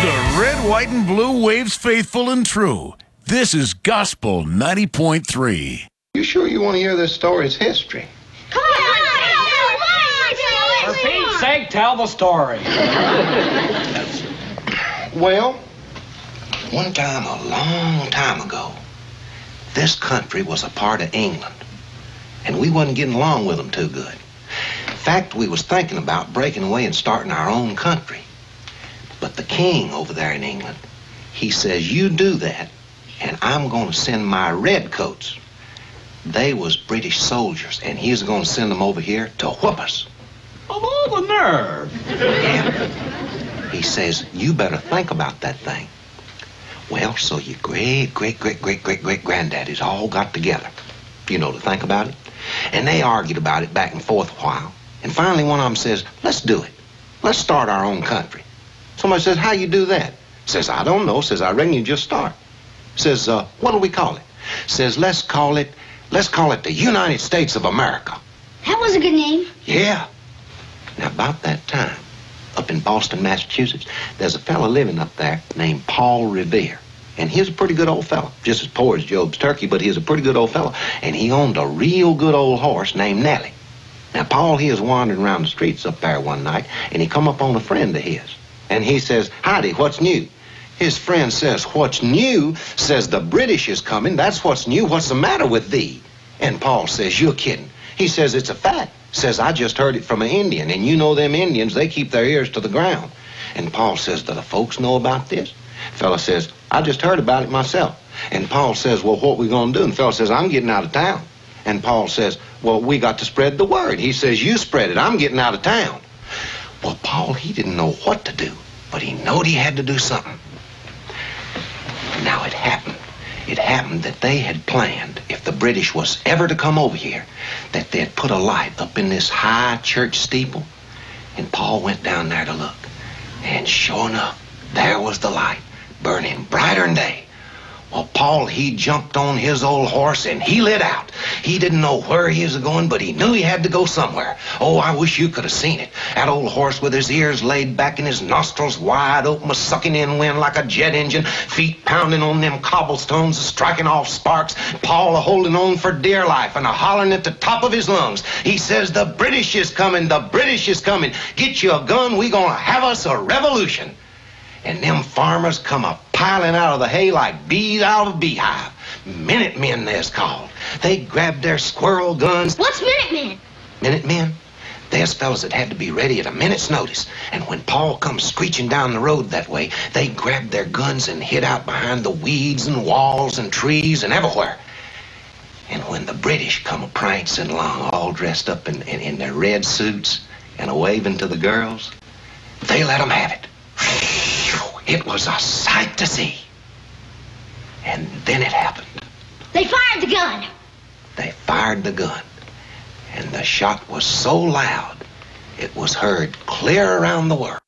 The red, white, and blue waves faithful and true. This is Gospel 90.3. You sure you want to hear this story? It's history. Come on! For Pete's sake, tell the story. Well, one time, a long time ago, this country was a part of England, and we wasn't getting along with them too good. In fact, we was thinking about breaking away and starting our own country. But the king over there in England, he says, you do that, and I'm going to send my redcoats. They was British soldiers, and he was going to send them over here to whoop us. Of all the nerve. Yeah. He says, you better think about that thing. Well, so your great-great-great-great-great-great-granddaddies all got together, you know, to think about it. And they argued about it back and forth a while. And finally, one of them says, let's do it. Let's start our own country. Somebody says, how you do that? Says, I don't know. Says, I reckon you just start. Says, what do we call it? Says, let's call it the United States of America. That was a good name. Yeah. Now, about that time, up in Boston, Massachusetts, there's a fella living up there named Paul Revere. And he's a pretty good old fella. Just as poor as Job's turkey, but he's a pretty good old fella. And he owned a real good old horse named Nellie. Now, Paul, he was wandering around the streets up there one night, and he come up on a friend of his. And he says, howdy, what's new? His friend says, what's new? Says, the British is coming. That's what's new. What's the matter with thee? And Paul says, you're kidding. He says, it's a fact. Says, I just heard it from an Indian. And you know them Indians, they keep their ears to the ground. And Paul says, do the folks know about this? Fella says, I just heard about it myself. And Paul says, well, what we going to do? And fella says, I'm getting out of town. And Paul says, well, we got to spread the word. He says, you spread it. I'm getting out of town. Well, Paul, he didn't know what to do, but he knowed he had to do something. Now, it happened. It happened that they had planned, if the British was ever to come over here, that they'd put a light up in this high church steeple. And Paul went down there to look. And sure enough, there was the light, burning brighter than day. Well, Paul, he jumped on his old horse and he lit out. He didn't know where he was going, but he knew he had to go somewhere. Oh, I wish you could have seen it. That old horse with his ears laid back and his nostrils wide open, was sucking in wind like a jet engine, feet pounding on them cobblestones, striking off sparks. Paul holding on for dear life and hollering at the top of his lungs. He says, the British is coming, the British is coming. Get you a gun, we gonna have us a revolution. And them farmers come a-piling out of the hay like bees out of a beehive. Minutemen, they's called. They grabbed their squirrel guns. What's Minutemen? Minutemen? There's fellas that had to be ready at a minute's notice. And when Paul comes screeching down the road that way, they grabbed their guns and hid out behind the weeds and walls and trees and everywhere. And when the British come a-prancing along, all dressed up in their red suits and a-waving to the girls, they let them have it. It was a sight to see. And then it happened. They fired the gun. They fired the gun. And the shot was so loud, it was heard clear around the world.